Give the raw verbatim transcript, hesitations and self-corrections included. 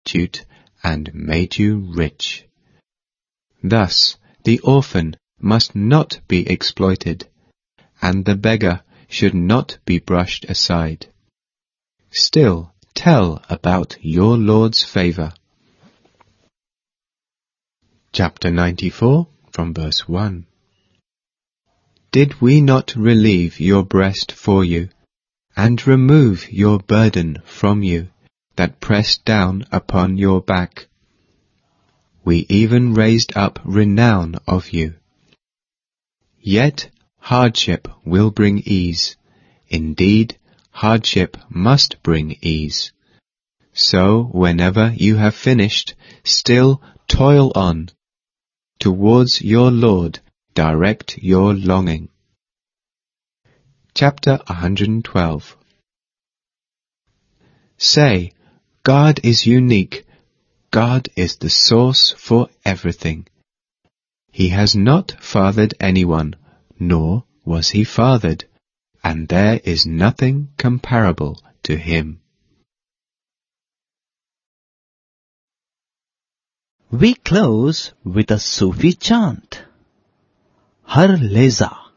destitute and made you rich. Thus the orphan must not be exploited, and the beggar should not be brushed aside. Still, tell about your Lord's favor. Chapter ninety-four, from verse one. Did we not relieve your breast for you, and remove your burden from you, that pressed down upon your back? We even raised up renown of you. Yet hardship will bring ease. Indeed, hardship must bring ease. So whenever you have finished, still toil on. Towards your Lord direct your longing. Chapter one hundred twelve. Say, God is unique. God is the source for everything. He has not fathered anyone, nor was he fathered, and there is nothing comparable to him. We close with a Sufi chant. Har leza.